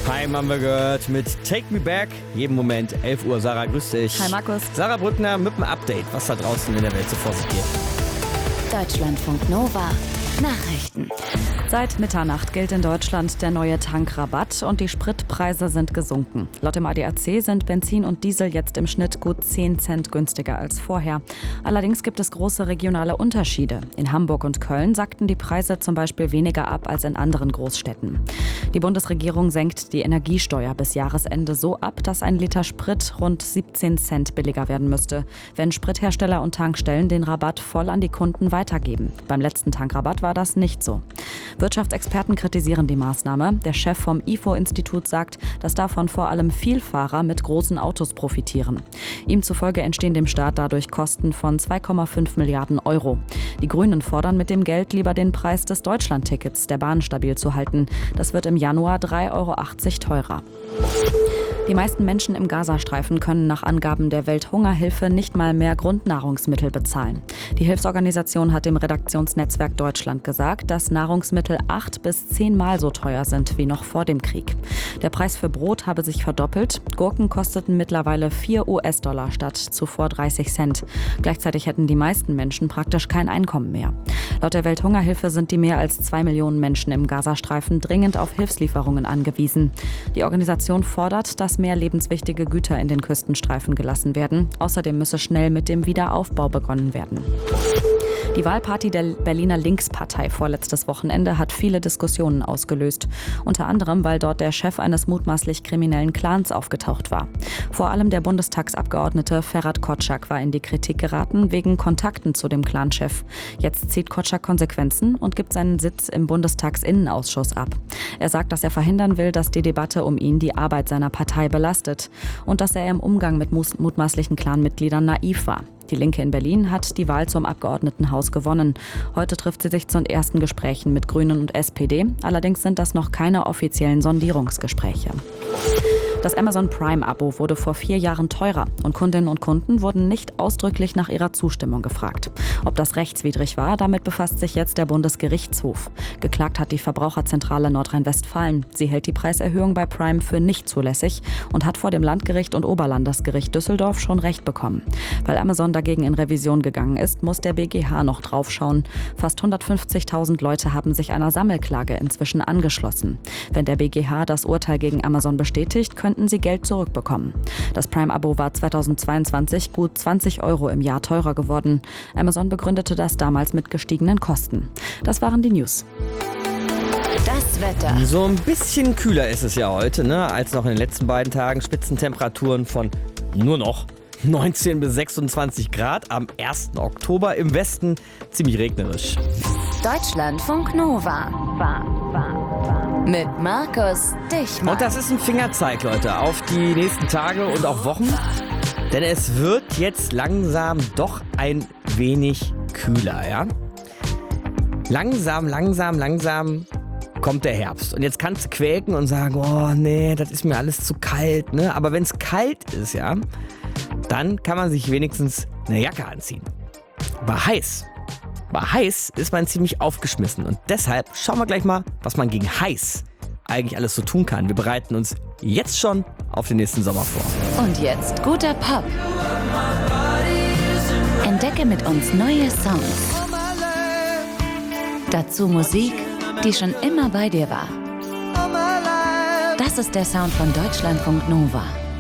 Heim haben wir gehört mit Take Me Back. Jeden Moment, 11 Uhr. Sarah, grüß dich. Hi Markus. Sarah Brückner mit einem Update, was da draußen in der Welt so vor sich geht. Deutschlandfunk Nova Nachrichten. Seit Mitternacht gilt in Deutschland der neue Tankrabatt und die Spritpreise sind gesunken. Laut dem ADAC sind Benzin und Diesel jetzt im Schnitt gut 10 Cent günstiger als vorher. Allerdings gibt es große regionale Unterschiede. In Hamburg und Köln sackten die Preise zum Beispiel weniger ab als in anderen Großstädten. Die Bundesregierung senkt die Energiesteuer bis Jahresende so ab, dass ein Liter Sprit rund 17 Cent billiger werden müsste, wenn Sprithersteller und Tankstellen den Rabatt voll an die Kunden weitergeben. Beim letzten Tankrabatt war das nicht so. Wirtschaftsexperten kritisieren die Maßnahme. Der Chef vom IFO-Institut sagt, dass davon vor allem Vielfahrer mit großen Autos profitieren. Ihm zufolge entstehen dem Staat dadurch Kosten von 2,5 Milliarden Euro. Die Grünen fordern mit dem Geld lieber den Preis des Deutschlandtickets der Bahn stabil zu halten. Das wird im Januar 3,80 Euro teurer. Die meisten Menschen im Gazastreifen können nach Angaben der Welthungerhilfe nicht mal mehr Grundnahrungsmittel bezahlen. Die Hilfsorganisation hat dem Redaktionsnetzwerk Deutschland gesagt, dass Nahrungsmittel 8 bis 10 Mal so teuer sind wie noch vor dem Krieg. Der Preis für Brot habe sich verdoppelt. Gurken kosteten mittlerweile 4 US-Dollar statt zuvor 30 Cent. Gleichzeitig hätten die meisten Menschen praktisch kein Einkommen mehr. Laut der Welthungerhilfe sind die mehr als 2 Millionen Menschen im Gazastreifen dringend auf Hilfslieferungen angewiesen. Die Organisation fordert, dass mehr lebenswichtige Güter in den Küstenstreifen gelassen werden. Außerdem müsse schnell mit dem Wiederaufbau begonnen werden. Die Wahlparty der Berliner Linkspartei vorletztes Wochenende hat viele Diskussionen ausgelöst. Unter anderem, weil dort der Chef eines mutmaßlich kriminellen Clans aufgetaucht war. Vor allem der Bundestagsabgeordnete Ferhat Kotschak war in die Kritik geraten wegen Kontakten zu dem Clanchef. Jetzt zieht Kotschak Konsequenzen und gibt seinen Sitz im Bundestagsinnenausschuss ab. Er sagt, dass er verhindern will, dass die Debatte um ihn die Arbeit seiner Partei belastet und dass er im Umgang mit mutmaßlichen Clanmitgliedern naiv war. Die Linke in Berlin hat die Wahl zum Abgeordnetenhaus gewonnen. Heute trifft sie sich zu den ersten Gesprächen mit Grünen und SPD. Allerdings sind das noch keine offiziellen Sondierungsgespräche. Das Amazon Prime-Abo wurde vor 4 Jahren teurer und Kundinnen und Kunden wurden nicht ausdrücklich nach ihrer Zustimmung gefragt. Ob das rechtswidrig war, damit befasst sich jetzt der Bundesgerichtshof. Geklagt hat die Verbraucherzentrale Nordrhein-Westfalen. Sie hält die Preiserhöhung bei Prime für nicht zulässig und hat vor dem Landgericht und Oberlandesgericht Düsseldorf schon Recht bekommen. Weil Amazon dagegen in Revision gegangen ist, muss der BGH noch draufschauen. Fast 150.000 Leute haben sich einer Sammelklage inzwischen angeschlossen. Wenn der BGH das Urteil gegen Amazon bestätigt, könnten sie Geld zurückbekommen. Das Prime-Abo war 2022 gut 20 Euro im Jahr teurer geworden. Amazon begründete das damals mit gestiegenen Kosten. Das waren die News. Das Wetter. So ein bisschen kühler ist es ja heute, ne, als noch in den letzten beiden Tagen. Spitzentemperaturen von nur noch 19 bis 26 Grad am 1. Oktober. Im Westen ziemlich regnerisch. Deutschlandfunk Nova. Mit Markus Dichmann. Und das ist ein Fingerzeig, Leute, auf die nächsten Tage und auch Wochen. Denn es wird jetzt langsam doch ein wenig kühler, ja? Langsam kommt der Herbst. Und jetzt kannst du quäken und sagen, oh nee, das ist mir alles zu kalt, ne? Aber wenn es kalt ist, ja, dann kann man sich wenigstens eine Jacke anziehen. Bei heiß ist man ziemlich aufgeschmissen. Und deshalb schauen wir gleich mal, was man gegen heiß eigentlich alles so tun kann. Wir bereiten uns jetzt schon auf den nächsten Sommer vor. Und jetzt guter Pop. Entdecke mit uns neue Songs. Dazu Musik, die schon immer bei dir war. Das ist der Sound von Deutschlandfunk Nova.